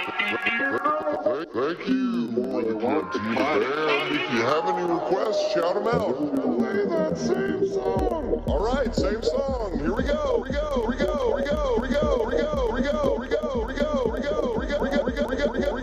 Thank you, Team Band. If you have any requests, shout them out. Play that same song. All right, same song.